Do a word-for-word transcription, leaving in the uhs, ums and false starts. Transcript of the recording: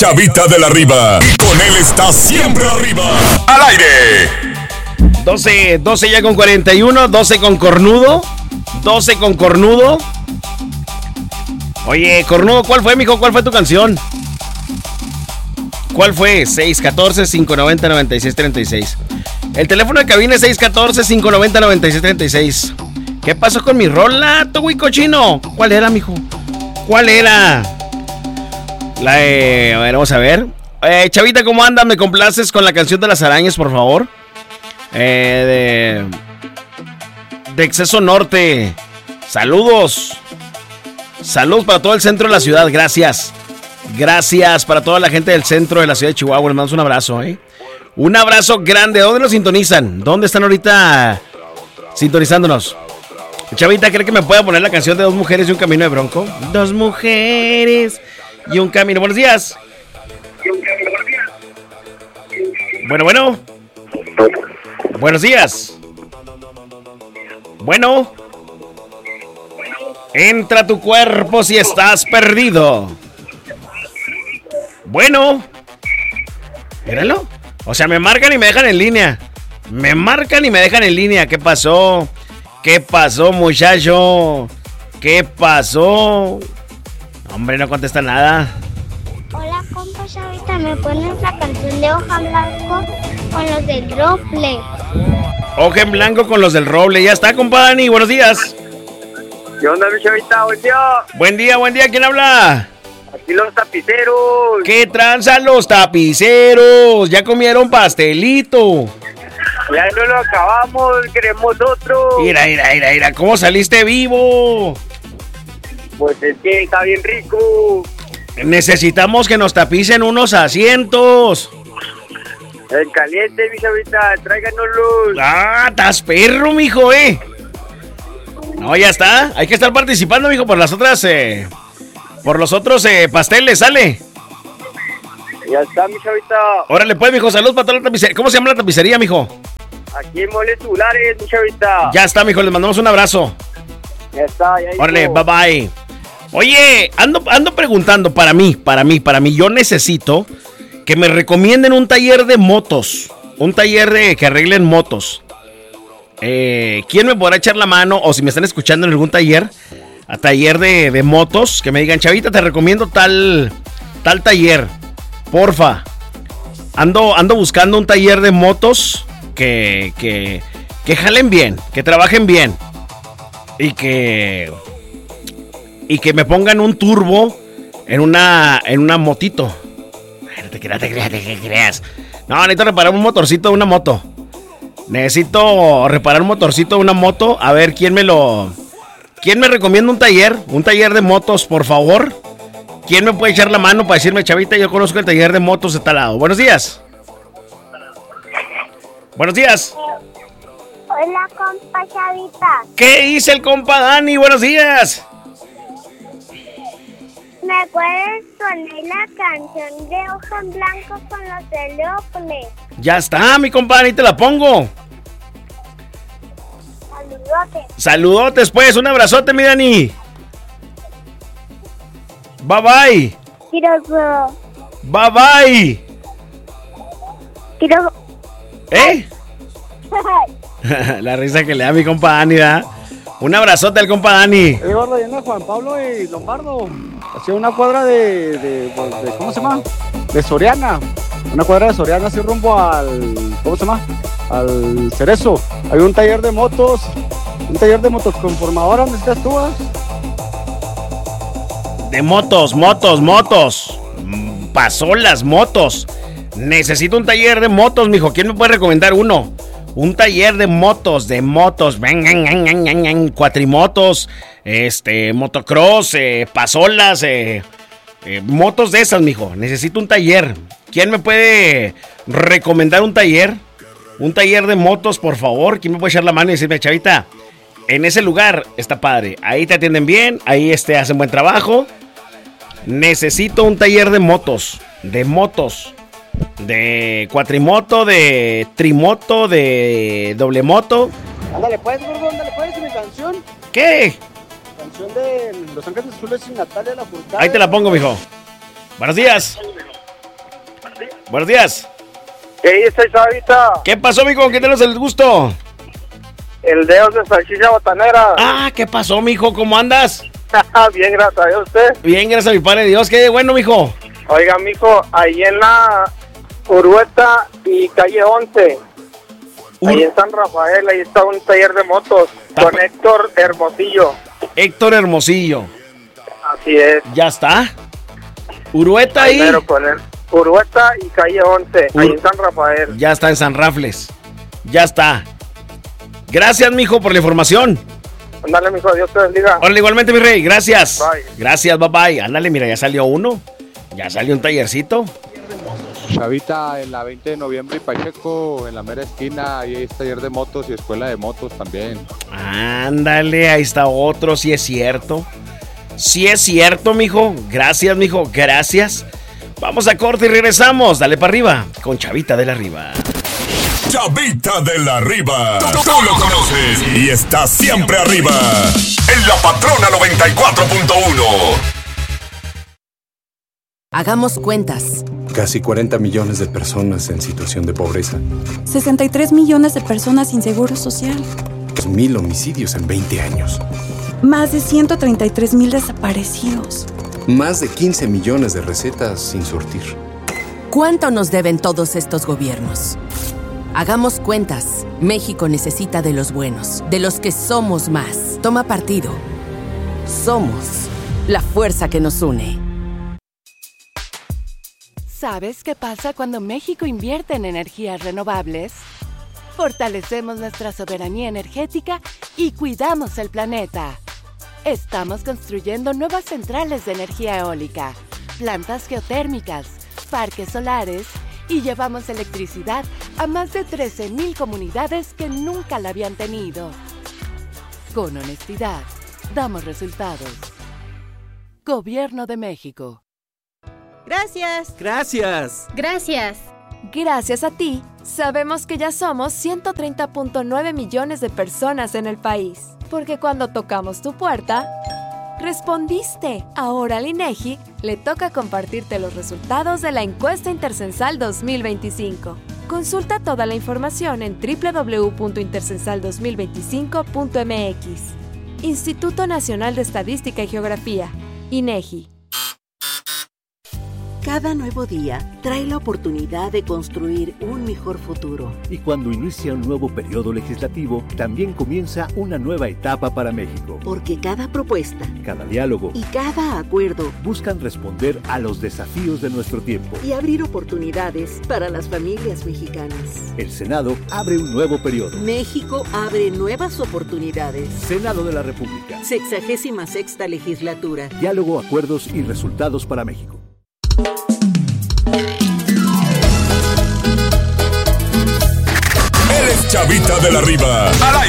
Chavita de la Riva. Y con él está siempre arriba. ¡Al aire! doce, doce ya con cuarenta y uno, doce con cornudo. doce con cornudo. Oye, cornudo, ¿cuál fue, mijo? ¿Cuál fue tu canción? ¿Cuál fue? seis uno cuatro, cinco nueve cero, nueve seis tres seis. El teléfono de cabina es seis uno cuatro, cinco nueve cero, nueve seis tres seis. ¿Qué pasó con mi rola, tu güey cochino? ¿Cuál era, mijo? ¿Cuál era? La de... A ver, vamos a ver. Eh, Chavita, ¿cómo andas? ¿Me complaces con la canción de las arañas, por favor? Eh, de... De Exceso Norte. Saludos. Saludos para todo el centro de la ciudad, gracias. Gracias para toda la gente del centro de la ciudad de Chihuahua. Les mando un abrazo, ¿eh? Un abrazo grande. ¿Dónde nos sintonizan? ¿Dónde están ahorita sintonizándonos? Chavita, ¿cree que me pueda poner la canción de Dos Mujeres y un Camino de Bronco? Dos mujeres y un camino. Buenos días. Bueno, bueno. Buenos días. Bueno. Entra a tu cuerpo si estás perdido. Bueno. Míralo. O sea, me marcan y me dejan en línea. Me marcan y me dejan en línea. ¿Qué pasó? ¿Qué pasó, muchacho? ¿Qué pasó? Hombre, no contesta nada. Hola, compa Chavita, ¿me pones la canción de Hoja en Blanco con los del Roble? Hoja en Blanco con los del Roble. Ya está, compa Dani. Buenos días. ¿Qué onda, mi Chavita? Buen día. Buen día, buen día. ¿Quién habla? Aquí los tapiceros. ¿Qué tranza los tapiceros? ¿Ya comieron pastelito? Ya no lo acabamos, queremos otro. Mira, mira, mira, mira, ¿cómo saliste vivo? Pues es que está bien rico. Necesitamos que nos tapicen unos asientos. En caliente, mi Chavita, tráiganoslos. Ah, estás perro, mijo, eh. No, ya está. Hay que estar participando, mijo, por las otras, eh, por los otros eh, pasteles, ¿sale? Ya está, mi Chavita. Órale, pues, mijo, saludos para toda la tapicería. ¿Cómo se llama la tapicería, mijo? Aquí en Moles Tubulares, mi Chavita. Ya está, mijo, les mandamos un abrazo. Ya está, ya. Órale, bye bye. Oye, ando, ando preguntando para mí, para mí, para mí. Yo necesito que me recomienden un taller de motos. Un taller de que arreglen motos. Eh, ¿Quién me podrá echar la mano? O si me están escuchando en algún taller, a taller de, de motos, que me digan, Chavita, te recomiendo tal, tal taller. Porfa. Ando, ando buscando un taller de motos que, que, que jalen bien, que trabajen bien. Y que... Y que me pongan un turbo en una, en una motito. No te creas, te creas, te creas. No, necesito reparar un motorcito de una moto. Necesito reparar un motorcito de una moto. A ver, ¿quién me lo... ¿Quién me recomienda un taller? Un taller de motos, por favor. ¿Quién me puede echar la mano para decirme, Chavita, yo conozco el taller de motos de tal lado? Buenos días. Buenos días. Hola, compa Chavita. ¿Qué dice el compa Dani? Buenos días. ¿Me puedes poner la canción de Hoja en Blanco con los del Roble? Ya está, mi compa Dani, te la pongo. Saludotes. Saludotes, pues, un abrazote, mi Dani. Bye bye. Quiero... Bye bye. Quiero... ¿Eh? La risa que le da a mi compa Dani, ¿verdad? Un abrazote al compa Dani. Eh, gordo, yendo a Juan Pablo y Lombardo. Hacia una cuadra de, de, de, de... ¿Cómo se llama? De Soriana. Una cuadra de Soriana, así rumbo al... ¿Cómo se llama? Al Cerezo. Hay un taller de motos. Un taller de motos conformadoras. ¿Dónde estás tú? ¿Eh? De motos, motos, motos. Pasó las motos. Necesito un taller de motos, mijo. ¿Quién me puede recomendar uno? Un taller de motos, de motos, cuatrimotos, este, motocross, eh, pasolas, eh, eh, motos de esas, mijo. Necesito un taller. ¿Quién me puede recomendar un taller? Un taller de motos, por favor. ¿Quién me puede echar la mano y decirme, Chavita, en ese lugar está padre? Ahí te atienden bien, ahí este, hacen buen trabajo. Necesito un taller de motos, de motos. De cuatrimoto, de trimoto, de doble moto. Ándale pues, gordo, ándale pues, mi canción. ¿Qué? Canción de Los Ángeles Azules y Natalia Lafourcade. Ahí te la pongo, mijo. Buenos días. Buenos días. ¿Qué dice, Chavita? ¿Qué pasó, mijo? ¿Con qué tenemos el gusto? El dedo de salchicha botanera. Ah, ¿qué pasó, mijo? ¿Cómo andas? Bien, gracias a Dios, ¿usted? Bien, gracias a mi padre Dios. Qué bueno, mijo. Oiga, mijo, ahí en la Urueta y calle once, Ur- ahí en San Rafael, ahí está un taller de motos Tapa. con Héctor Hermosillo. Héctor Hermosillo. Así es. ¿Ya está? Urueta ahí. Primero con él. Urueta y calle once, Ur- ahí en San Rafael. Ya está en San Rafles. Ya está. Gracias, mijo, por la información. Ándale, mijo, Dios te bendiga. Hola, igualmente, mi rey. Gracias. Bye. Gracias, bye bye. Ándale, mira, ya salió uno. Ya salió un tallercito. Chavita, en la veinte de noviembre y Pacheco, en la mera esquina, ahí es taller de motos y escuela de motos también. Ándale, ahí está otro, sí es cierto. Sí es cierto, mijo. Gracias, mijo, gracias. Vamos a corte y regresamos. Dale para arriba con Chavita de la Riva. Chavita de la Riva. Tú, tú lo conoces y está siempre arriba. En la Patrona noventa y cuatro punto uno. Hagamos cuentas. Casi cuarenta millones de personas en situación de pobreza. sesenta y tres millones de personas sin seguro social. dos mil homicidios en veinte años. Más de ciento treinta y tres mil desaparecidos. Más de quince millones de recetas sin surtir. ¿Cuánto nos deben todos estos gobiernos? Hagamos cuentas. México necesita de los buenos, de los que somos más. Toma partido. Somos la fuerza que nos une. ¿Sabes qué pasa cuando México invierte en energías renovables? Fortalecemos nuestra soberanía energética y cuidamos el planeta. Estamos construyendo nuevas centrales de energía eólica, plantas geotérmicas, parques solares y llevamos electricidad a más de trece mil comunidades que nunca la habían tenido. Con honestidad, damos resultados. Gobierno de México. Gracias. Gracias. Gracias. Gracias a ti, sabemos que ya somos ciento treinta punto nueve millones de personas en el país. Porque cuando tocamos tu puerta, respondiste. Ahora al INEGI le toca compartirte los resultados de la encuesta Intercensal dos mil veinticinco. Consulta toda la información en doble u doble u doble u punto intercensal dos mil veinticinco punto m x. Instituto Nacional de Estadística y Geografía, INEGI. Cada nuevo día trae la oportunidad de construir un mejor futuro. Y cuando inicia un nuevo periodo legislativo, también comienza una nueva etapa para México. Porque cada propuesta, cada diálogo y cada acuerdo buscan responder a los desafíos de nuestro tiempo y abrir oportunidades para las familias mexicanas. El Senado abre un nuevo periodo. México abre nuevas oportunidades. Senado de la República. Sexagésima sexta legislatura. Diálogo, acuerdos y resultados para México. Él es Chavita de la Riva.